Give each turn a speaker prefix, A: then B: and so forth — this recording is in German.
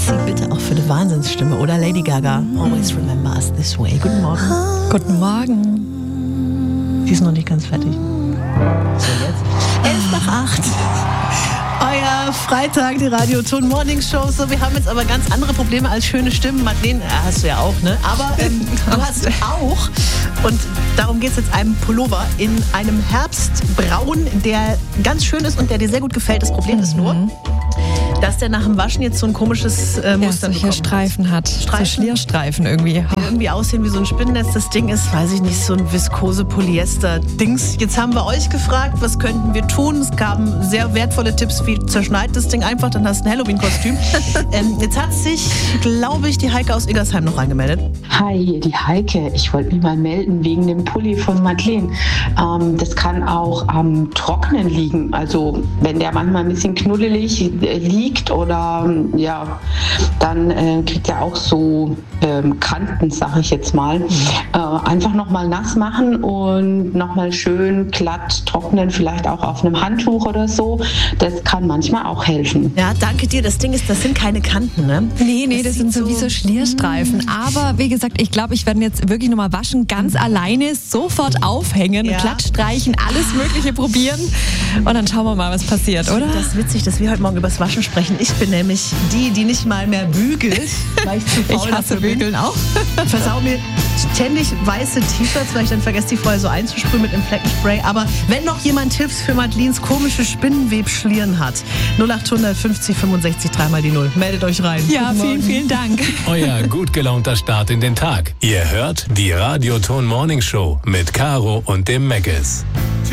A: Sie bitte auch für eine Wahnsinnsstimme, oder? Lady Gaga, Always Remember Us This Way. Guten Morgen.
B: Guten Morgen.
A: Sie ist noch nicht ganz fertig. So, jetzt. 7:11. Euer Freitag, die Radio-Ton Morning Show. So, wir haben jetzt aber ganz andere Probleme als schöne Stimmen. Madeleine, hast du ja auch, ne? Aber du hast auch, und darum geht es jetzt, einen Pullover in einem Herbstbraun, der ganz schön ist und der dir sehr gut gefällt. Das Problem ist nur, dass der nach dem Waschen jetzt so ein komisches Muster
B: solche Streifen hat.
A: Streifen?
B: So Schlierstreifen irgendwie.
A: Die irgendwie aussehen wie so ein Spinnennetz. Das Ding ist, weiß ich nicht, so ein Viskose-Polyester-Dings. Jetzt haben wir euch gefragt, was könnten wir tun? Es gaben sehr wertvolle Tipps, wie zerschneid das Ding einfach, dann hast du ein Halloween-Kostüm. Jetzt hat sich, glaube ich, die Heike aus Iggersheim noch reingemeldet.
C: Hi, hier die Heike. Ich wollte mich mal melden wegen dem Pulli von Madeleine. Das kann auch am Trocknen liegen. Also wenn der manchmal ein bisschen knuddelig liegt oder ja, dann kriegt er auch so Kanten, sage ich jetzt mal. Einfach nochmal nass machen und nochmal schön glatt trocknen, vielleicht auch auf einem Handtuch oder so. Das kann manchmal auch helfen.
A: Ja, danke dir. Das Ding ist, das sind keine Kanten, ne?
B: Nee, das sind so wie so Schlierstreifen. Aber wie gesagt, ich glaube, ich werde jetzt wirklich nochmal waschen, ganz alleine, sofort aufhängen, glatt streichen, alles Mögliche probieren. Und dann schauen wir mal, was passiert, oder?
A: Das ist witzig, dass wir heute Morgen über das Waschen sprechen. Ich bin nämlich die nicht mal mehr bügelt, weil ich zu faul
B: Ich hasse Bügeln auch.
A: Versau mir ständig weiße T-Shirts, weil ich dann vergesse, die vorher so einzusprühen mit einem Fleckenspray. Aber wenn noch jemand Tipps für Madeleines komische Spinnenwebschlieren hat, 0800 50 65 3 die 0. Meldet euch rein.
B: Ja, vielen Dank.
D: Euer gut gelaunter Start in den Tag. Ihr hört die Radio-Ton Morning Show mit Caro und dem Megges.